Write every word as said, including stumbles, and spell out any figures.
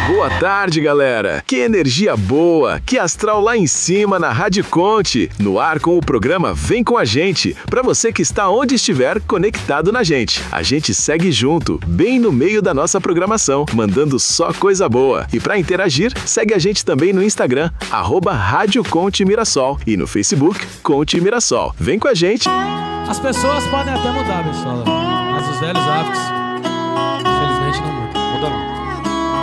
Boa tarde, galera! Que energia boa, que astral lá em cima na Rádio Conte, no ar com o programa Vem Com A Gente, pra você que está onde estiver conectado na gente. A gente segue junto, bem no meio da nossa programação, mandando só coisa boa. E pra interagir, segue a gente também no Instagram, arroba Rádio Conte Mirassol, e no Facebook, Conte Mirassol. Vem com a gente! As pessoas podem até mudar, pessoal, mas os velhos hábitos, infelizmente, não mudam. Mudam não.